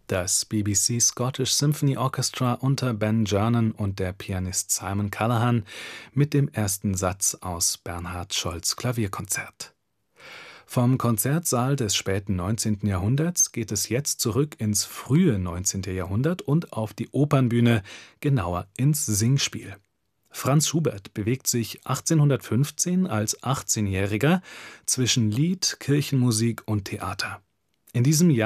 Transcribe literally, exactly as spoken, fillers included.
Das B B C Scottish Symphony Orchestra unter Ben Gernon und der Pianist Simon Callaghan mit dem ersten Satz aus Bernhard Scholls’ Klavierkonzert. Vom Konzertsaal des späten neunzehnten Jahrhunderts geht es jetzt zurück ins frühe neunzehnte Jahrhundert und auf die Opernbühne, genauer ins Singspiel. Franz Schubert bewegt sich achtzehnhundertfünfzehn als achtzehnjähriger zwischen Lied, Kirchenmusik und Theater. In diesem